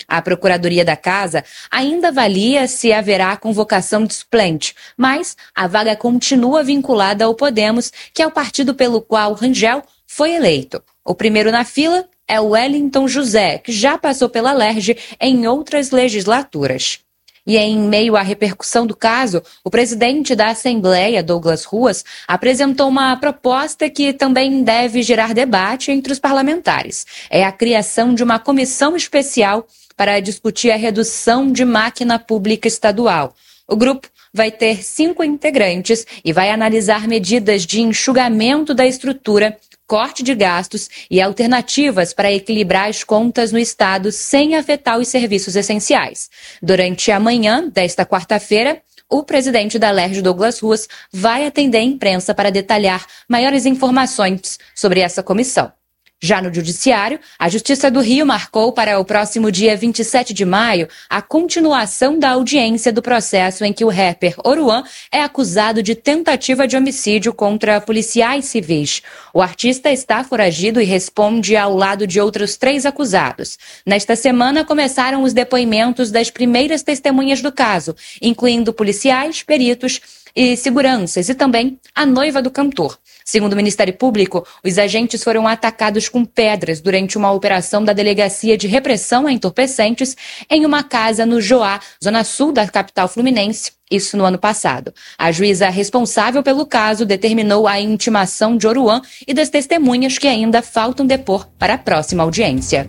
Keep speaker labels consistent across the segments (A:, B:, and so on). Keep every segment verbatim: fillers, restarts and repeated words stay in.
A: A Procuradoria da Casa ainda avalia se haverá convocação de suplente, mas a vaga continua vinculada ao Podemos, que é o partido pelo qual Rangel foi eleito. O primeiro na fila é o Wellington José, que já passou pela Alerj em outras legislaturas. E em meio à repercussão do caso, o presidente da Assembleia, Douglas Ruas, apresentou uma proposta que também deve gerar debate entre os parlamentares. É a criação de uma comissão especial para discutir a redução de máquina pública estadual. O grupo vai ter cinco integrantes e vai analisar medidas de enxugamento da estrutura, corte de gastos e alternativas para equilibrar as contas no Estado sem afetar os serviços essenciais. Durante a manhã desta quarta-feira, o presidente da Alerj, Douglas Ruas, vai atender a imprensa para detalhar maiores informações sobre essa comissão. Já no Judiciário, a Justiça do Rio marcou para o próximo dia vinte e sete de maio a continuação da audiência do processo em que o rapper Oruan é acusado de tentativa de homicídio contra policiais civis. O artista está foragido e responde ao lado de outros três acusados. Nesta semana, começaram os depoimentos das primeiras testemunhas do caso, incluindo policiais, peritos e seguranças e também a noiva do cantor. Segundo o Ministério Público, os agentes foram atacados com pedras durante uma operação da Delegacia de Repressão a Entorpecentes em uma casa no Joá, zona sul da capital fluminense, isso no ano passado. A juíza responsável pelo caso determinou a intimação de Oruan e das testemunhas que ainda faltam depor para a próxima audiência.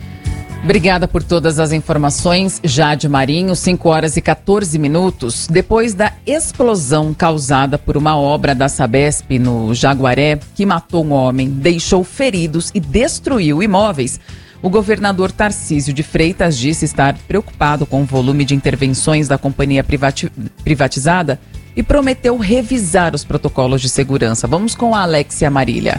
B: Obrigada por todas as informações, Jade Marinho, cinco horas e quatorze minutos. Depois da explosão causada por uma obra da Sabesp no Jaguaré, que matou um homem, deixou feridos e destruiu imóveis, o governador Tarcísio de Freitas disse estar preocupado com o volume de intervenções da companhia privati- privatizada e prometeu revisar os protocolos de segurança. Vamos com a Alexia Marília.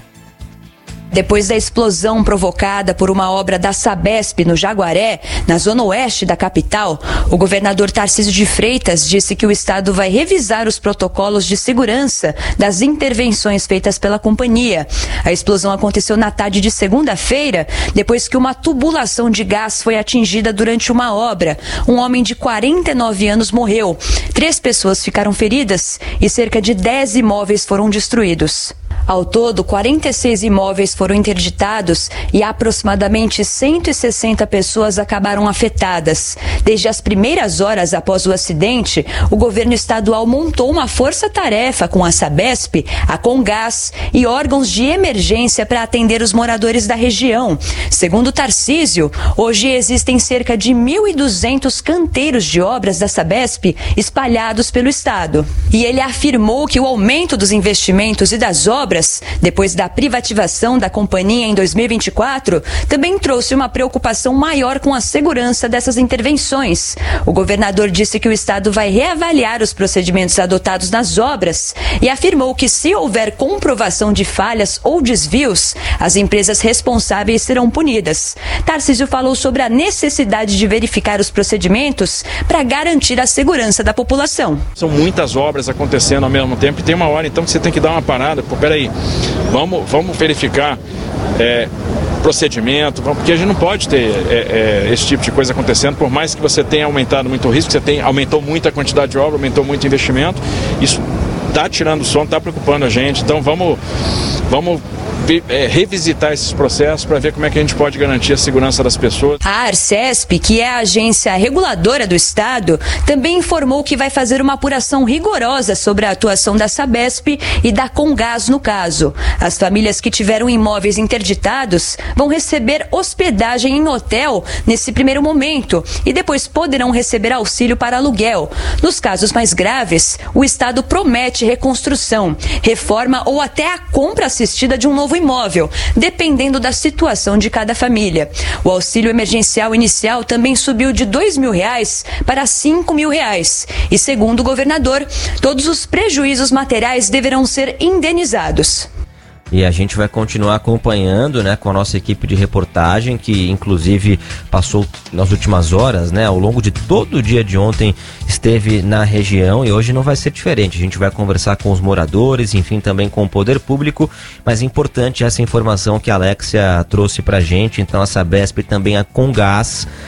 C: Depois da explosão provocada por uma obra da Sabesp no Jaguaré, na zona oeste da capital, o governador Tarcísio de Freitas disse que o estado vai revisar os protocolos de segurança das intervenções feitas pela companhia. A explosão aconteceu na tarde de segunda-feira, depois que uma tubulação de gás foi atingida durante uma obra. Um homem de quarenta e nove anos morreu, três pessoas ficaram feridas e cerca de dez imóveis foram destruídos. Ao todo, quarenta e seis imóveis foram interditados e aproximadamente cento e sessenta pessoas acabaram afetadas. Desde as primeiras horas após o acidente, o governo estadual montou uma força-tarefa com a Sabesp, a Comgás e órgãos de emergência para atender os moradores da região. Segundo Tarcísio, hoje existem cerca de mil e duzentos canteiros de obras da Sabesp espalhados pelo estado. E ele afirmou que o aumento dos investimentos e das obras depois da privatização da companhia em dois mil e vinte e quatro, também trouxe uma preocupação maior com a segurança dessas intervenções. O governador disse que o estado vai reavaliar os procedimentos adotados nas obras e afirmou que, se houver comprovação de falhas ou desvios, as empresas responsáveis serão punidas. Tarcísio falou sobre a necessidade de verificar os procedimentos para garantir a segurança da população.
D: São muitas obras acontecendo ao mesmo tempo e tem uma hora então que você tem que dar uma parada. Pô, peraí, vamos, vamos verificar é, procedimento, vamos, porque a gente não pode ter é, é, esse tipo de coisa acontecendo, por mais que você tenha aumentado muito o risco, você tem, aumentou muito a quantidade de obra, aumentou muito o investimento, isso está tirando o sono, está preocupando a gente, então vamos, vamos É, revisitar esses processos para ver como é que a gente pode garantir a segurança das pessoas.
C: A Arcesp, que é a agência reguladora do estado, também informou que vai fazer uma apuração rigorosa sobre a atuação da Sabesp e da Comgás no caso. As famílias que tiveram imóveis interditados vão receber hospedagem em hotel nesse primeiro momento e depois poderão receber auxílio para aluguel. Nos casos mais graves, o estado promete reconstrução, reforma ou até a compra assistida de um novo imóvel, dependendo da situação de cada família. O auxílio emergencial inicial também subiu de dois mil reais para cinco mil reais. E segundo o governador, todos os prejuízos materiais deverão ser indenizados.
E: E a gente vai continuar acompanhando, né, com a nossa equipe de reportagem, que inclusive passou nas últimas horas, né, ao longo de todo o dia de ontem, esteve na região e hoje não vai ser diferente. A gente vai conversar com os moradores, enfim, também com o poder público, mas é importante essa informação que a Alexia trouxe pra gente. Então a Sabesp e também a Comgás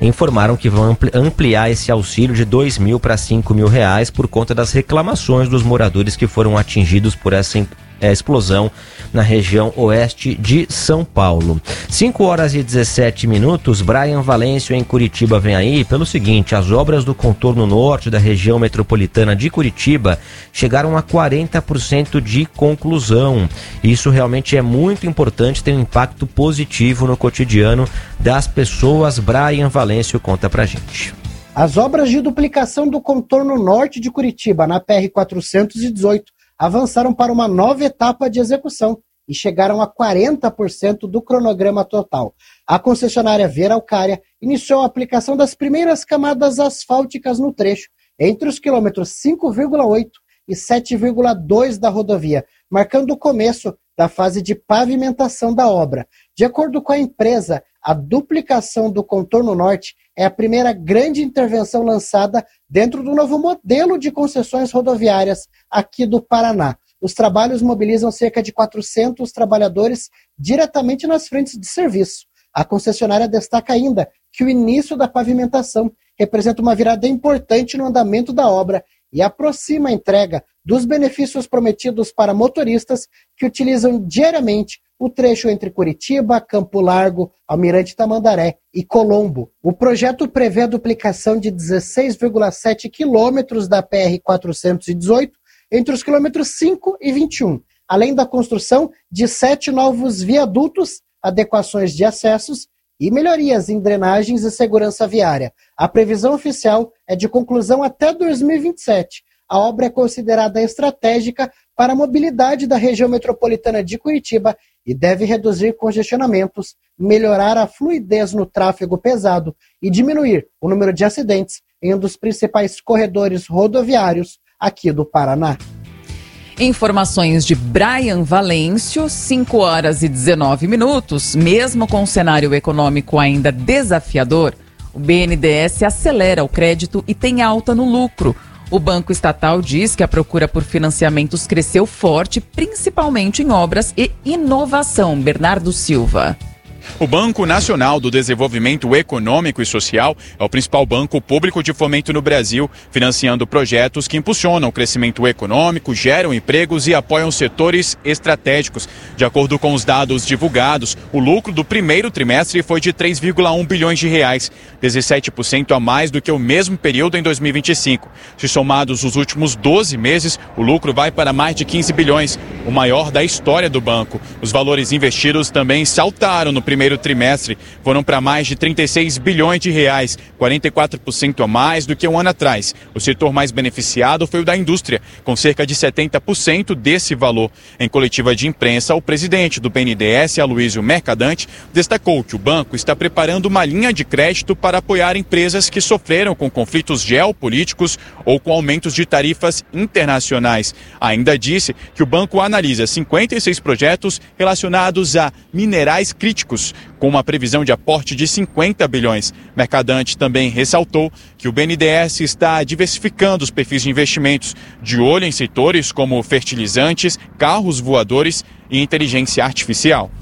E: informaram que vão ampliar esse auxílio de dois mil para cinco mil reais por conta das reclamações dos moradores que foram atingidos por essa É, explosão na região oeste de São Paulo. cinco horas e dezessete minutos, Brian Valêncio em Curitiba vem aí pelo seguinte: as obras do contorno norte da região metropolitana de Curitiba chegaram a quarenta por cento de conclusão. Isso realmente é muito importante, tem um impacto positivo no cotidiano das pessoas. Brian Valêncio conta pra gente.
F: As obras de duplicação do contorno norte de Curitiba na P R quatrocentos e dezoito avançaram para uma nova etapa de execução e chegaram a quarenta por cento do cronograma total. A concessionária Veralcária iniciou a aplicação das primeiras camadas asfálticas no trecho, entre os quilômetros cinco vírgula oito e sete vírgula dois da rodovia, marcando o começo da fase de pavimentação da obra. De acordo com a empresa, a duplicação do contorno norte é a primeira grande intervenção lançada dentro do novo modelo de concessões rodoviárias aqui do Paraná. Os trabalhos mobilizam cerca de quatrocentos trabalhadores diretamente nas frentes de serviço. A concessionária destaca ainda que o início da pavimentação representa uma virada importante no andamento da obra e aproxima a entrega dos benefícios prometidos para motoristas que utilizam diariamente o trecho entre Curitiba, Campo Largo, Almirante Tamandaré e Colombo. O projeto prevê a duplicação de dezesseis vírgula sete quilômetros da P R quatrocentos e dezoito entre os quilômetros cinco e vinte e um, além da construção de sete novos viadutos, adequações de acessos e melhorias em drenagens e segurança viária. A previsão oficial é de conclusão até dois mil e vinte e sete. A obra é considerada estratégica para a mobilidade da região metropolitana de Curitiba e deve reduzir congestionamentos, melhorar a fluidez no tráfego pesado e diminuir o número de acidentes em um dos principais corredores rodoviários aqui do Paraná.
B: Informações de Brian Valêncio, cinco horas e dezenove minutos. Mesmo com um cenário econômico ainda desafiador, o B N D E S acelera o crédito e tem alta no lucro. O Banco Estatal diz que a procura por financiamentos cresceu forte, principalmente em obras e inovação. Bernardo Silva.
G: O Banco Nacional do Desenvolvimento Econômico e Social é o principal banco público de fomento no Brasil, financiando projetos que impulsionam o crescimento econômico, geram empregos e apoiam setores estratégicos. De acordo com os dados divulgados, o lucro do primeiro trimestre foi de três vírgula um bilhões de reais, dezessete por cento a mais do que o mesmo período em dois mil e vinte e cinco. Se somados os últimos doze meses, o lucro vai para mais de quinze bilhões, o maior da história do banco. Os valores investidos também saltaram no primeiro trimestre, foram para mais de trinta e seis bilhões de reais, quarenta e quatro por cento a mais do que um ano atrás. O setor mais beneficiado foi o da indústria, com cerca de setenta por cento desse valor. Em coletiva de imprensa, o presidente do B N D E S, Aloysio Mercadante, destacou que o banco está preparando uma linha de crédito para apoiar empresas que sofreram com conflitos geopolíticos ou com aumentos de tarifas internacionais. Ainda disse que o banco analisa cinquenta e seis projetos relacionados a minerais críticos, com uma previsão de aporte de cinquenta bilhões. Mercadante também ressaltou que o B N D E S está diversificando os perfis de investimentos, de olho em setores como fertilizantes, carros voadores e inteligência artificial.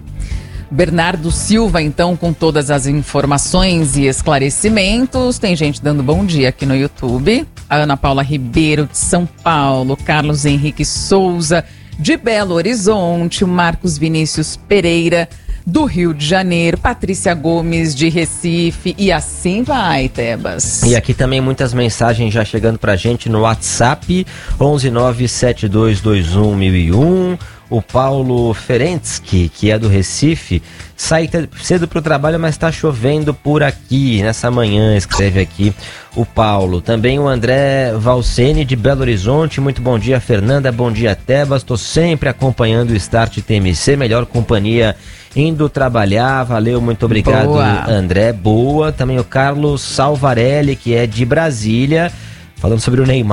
B: Bernardo Silva, então, com todas as informações e esclarecimentos. Tem gente dando bom dia aqui no YouTube. A Ana Paula Ribeiro, de São Paulo. Carlos Henrique Souza, de Belo Horizonte. Marcos Vinícius Pereira, do Rio de Janeiro. Patrícia Gomes, de Recife. E assim vai, Tebas.
E: E aqui também muitas mensagens já chegando pra gente no WhatsApp. onze nove sete dois dois um mil e um. O Paulo Ferentzky, que é do Recife, sai cedo para o trabalho, mas está chovendo por aqui, nessa manhã, escreve aqui o Paulo. Também o André Valcene, de Belo Horizonte. Muito bom dia, Fernanda. Bom dia, Tebas. Estou sempre acompanhando o Start T M C, melhor companhia indo trabalhar. Valeu, muito obrigado, boa. André. Boa. Também o Carlos Salvarelli, que é de Brasília, falando sobre o Neymar.